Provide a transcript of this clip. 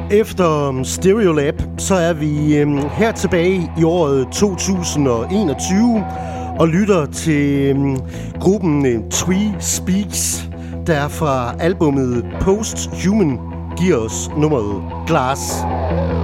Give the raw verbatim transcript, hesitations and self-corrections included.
Efter Stereolab, så er vi øhm, her tilbage i året to tusind enogtyve og lytter til øhm, gruppen øh, Twee Speaks, der fra albumet Posthuman giver os nummeret Glass.